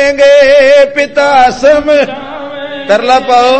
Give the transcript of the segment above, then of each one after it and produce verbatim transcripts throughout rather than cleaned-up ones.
समझावेंगे पिता सम तरला पाओ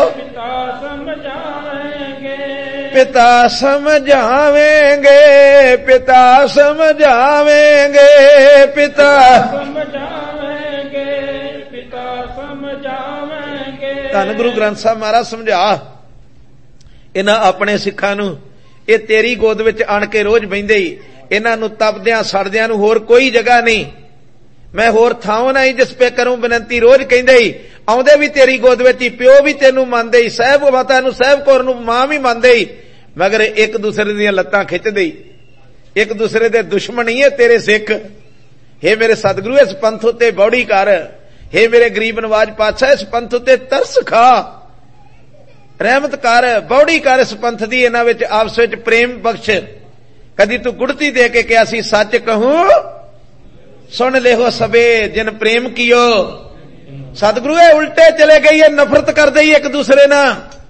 पिता समझावेंगे पिता समझावेंगे पिता समझावेंगे पिता समझावेंगे। धन गुरु ग्रंथ साहब महाराज समझा इन्हां अपने सिखां नूं ये तेरी गोद विच आण के रोज बहिंदे ही इन्हां नूं तपदियां सड़दियां नूं होर कोई जगह नहीं, मैं होर थां नहीं जिस पे करूं बेनती। रोज कहिंदे ही आउंदे भी तेरी गोद विच ही, प्यो भी तेनू मनदे ही, साहब माता नूं साहब कौर नूं मां भी मनदे ही, मगर एक दूसरे दीयां लत्तां खिचदे ही, एक दूसरे दे दुश्मन ही है तेरे सिख। हे मेरे सतगुरु इस पंथ उत्ते बौड़ी कर, हे मेरे गरीब नवाज पातशाह इस पंथ उत्ते तरस खा, रहमत कर, बौड़ी कर इस पंथ दी, इन्हां विच आपस विच प्रेम बख्श। कदी तू गुड़ती दे के क्या सी सच कहूं सुन ले हो सबे जिन प्रेम कियो। सतगुरु ये उल्टे चले गई है, नफरत कर दई एक दूसरे ना।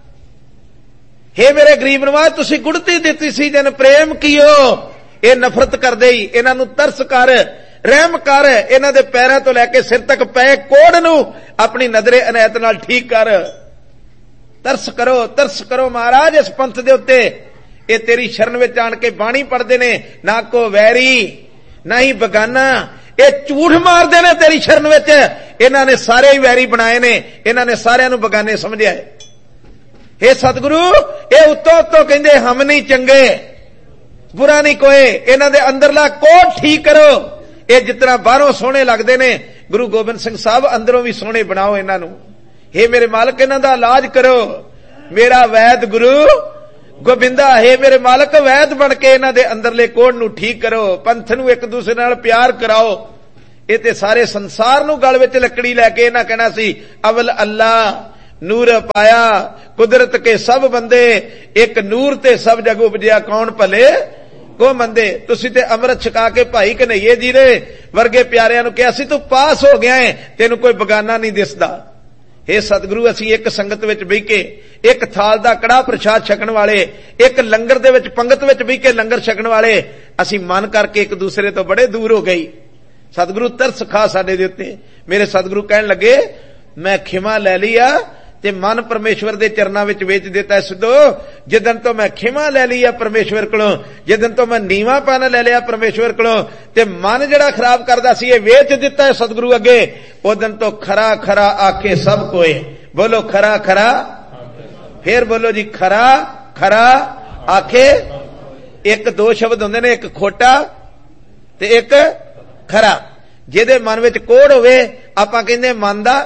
हे मेरे गरीब नवाज तुसी गुड़ती दिती सी जिन प्रेम कियो, ये नफरत कर दई। इन्हां नूं तरस कर, रहम कर, इन्हां दे पैरां तो लैके सिर तक पै कोड़ नूं अपनी नजरे इनायत नाल ठीक कर। तरस करो तरस करो महाराज इस पंथ दे उत्ते। ये तेरी शरण विच आण के बाणी पढ़दे ने, ना को वैरी ना ही बगाना, ये झूठ मारदे ने तेरी शरण विच। इन्हां ने सारे ही वैरी बनाए ने, इन्हां ने सारियां नूं बगाने समझिया है। हे सतगुरु ये उत्तों उत्तों कहंदे हम नहीं चंगे बुरा नहीं कोई, इन्हां दे अंदरला कोड ठीक करो। ये जितना बाहरों सोहणे लगदे ने गुरु गोबिंद सिंह साहब अंदरों भी सोहणे बनाओ इन्हां नूं। हे मेरे मालक इन्हां दा इलाज करो, मेरा वैद गुरु गोबिंदा। हे मेरे मालक वैद बन के इन्हां दे अंदरले कोड नूं ठीक करो, पंथ नूं एक दूसरे नाल प्यार कराओ। ये ते सारे संसार नूं गल विच लकड़ी लैके इन्हां कहना सी अवल अल्लाह नूर पाया कुदरत के सब बंदे, एक नूर ते सब जग उपजिया कौन भले को मंदे। तुसी ते अमृत छका के भाई कन्हैये जी दे वर्गे प्यारियां नूं कहा सी तू पास हो गया है, तेनू कोई बगाना नहीं दिसदा। हे सतगुरु असी एक संगत विच बह के एक थाल दा कड़ा प्रसाद छकण वाले, एक लंगर दे विच पंगत विच बह के लंगर छकण वाले असी मन करके एक दूसरे तो बड़े दूर हो गई। सतगुरु तरस खा साडे दे उत्ते। मेरे सतगुरु कहण लगे मैं खिमा लै लिया ते मन परमेश्वर दे चरनां विच वेच दिता है। सिद्धो जिदन तो मैं खिमा लै ली है परमेश्वर कोलों, जिदन तो मैं नीवापन लै लिया परमेश्वर कोलों ते मन जिहड़ा खराब करदा सी ये वेच दिता है सतगुरु अगे, उदन तो खरा खरा आखे सब कोई। बोलो खरा खरा, फिर बोलो जी खरा खरा आखे। एक दो शब्द हुंदे ने, एक खोटा ते एक खरा। जिहदे मन विच कोड़ होवे आपां कहंदे मन दा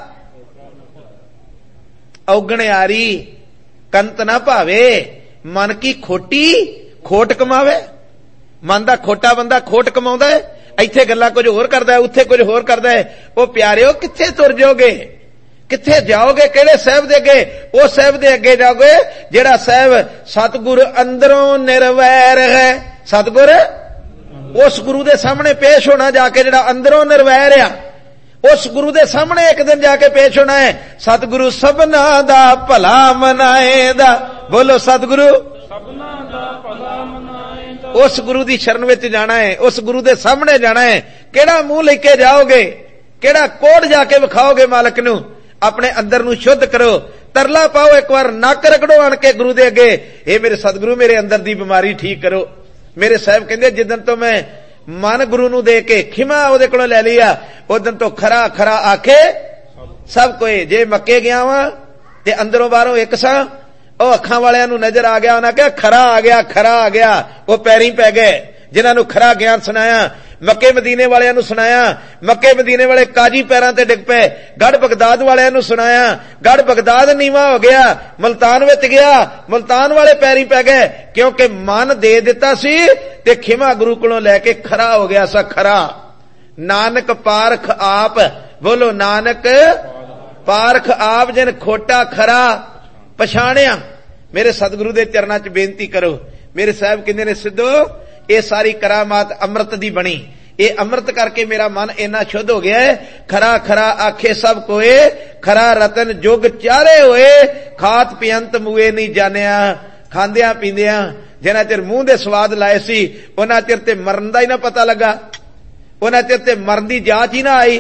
औगणियारी कंत ना भावे, मन की खोटी खोट कमावे। मन दा खोटा बंदा खोट कमाउंदा है, इत्थे गल्लां कुछ होर करदा है, उत्थे कुछ होर करदा है। ओ प्यारिओ कित्थे तुर जाओगे, कित्थे जाओगे, किहड़े साहब दे अगे? ओ साहब दे अगे जाओगे जेड़ा साहब सतगुर अंदरों निर्वैर है। सतगुर उस गुरु दे सामने पेश होना जाके जेड़ा अंदरों निर्वैर आ, उस गुरु दे सामने एक दिन जाके पेश होना है। सतगुरु सबना दा भला मनाएंदा। बोलो सतगुरु सबना दा भला मनाएंदा। उस गुरु दी शरण विच जाना है, उस गुरु दे सामने जाना है। केड़ा मुंह लेके जाओगे, केड़ा कोड जाके विखाओगे मालक नूं? अपने अंदर नूं शुद्ध करो, तरला पाओ, एक बार नक रगड़ो आण के गुरु दे अगे। हे मेरे सतगुरु मेरे अंदर दी बीमारी ठीक करो। मेरे साहब कहंदे जिदन तो मैं मन गुरु नूं दे के खिमा ओदे कोलों लै लिया, उदन तो खरा खरा आखे सब कोई। जे मक्के गया वा ते अंदरों बाहरों एक सा, ओ अखां वालियां नूं नजर आ गया, उन्हां कहा खरा आ गया खरा आ गया। वो पैरीं पै गए जिन्हां नूं खरा ज्ञान सुनाया, मक्के मदीने वालियां नूं सुनाया, मक्के मदीने वाले काजी पैरां ते डिग पे। गढ़ बगदाद वालियां नूं सुनाया, गढ़ बगदाद नीवा हो गया, मुल्तान विच गया, मुल्तान वाले पैरीं पै गए, क्योंकि मन दे दिता सी ते खिमा गुरु कोलों लैके खरा हो गया सा खरा। नानक पारख आप। बोलो नानक पारख आप जिन खोटा खरा पछाणिया। मेरे सतगुरु दे चरनां च बेनती करो। मेरे साहब कहंदे ने सिद्धो ये सारी करामात अमृत दी बनी, ये अमृत करके मेरा मन इन्ना शुद्ध हो गया है। खरा खरा आखे सब कोए, खरा रतन जुग चारे होए, खात पियंत मुए नहीं जानिया। खांदियां पींदियां जिन्ना चिर मूंह दे स्वाद लाए सी उन्ना चिर ते मरन दा ही ना पता लगा, उन्ना चिर ते मरन दी जांच ही ना आई।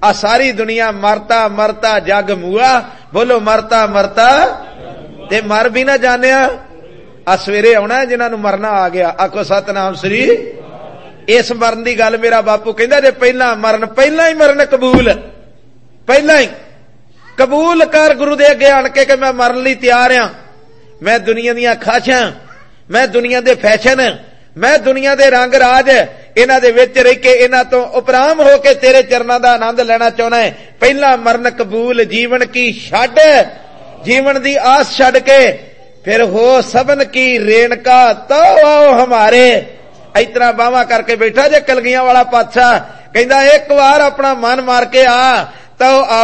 आ सारी दुनिया मरता मरता जग मुआ, बोलो मरता मरता ते मर भी ना जाने। आ सवेरे आना जिन्हां नूं मरना आ गया, आखो सतनाम श्री। इस मरण की गल मेरा बापू कहंदा जे पहला मरण, पहला ही मरण कबूल, पहला ही कबूल कर गुरु दे अगे आण के कि मैं मरण लई तैयार हां। मैं दुनिया दीयां खाशां, मैं दुनिया दे फैशन, मैं दुनिया दे रंग राज इन्हां दे विच रह के इन्हां तो उपराम हो के तेरे चरनां दा आनंद लेना चाहना है। पहला मरण कबूल, जीवन की छड्ड, जीवन दी आस छड्ड के फिर हो सबन की रेणका तो आओ हमारे। इतना बावा करके बैठा जे कलगियां वाला पातशाह कहंदा एक बार अपना मन मार के आ तो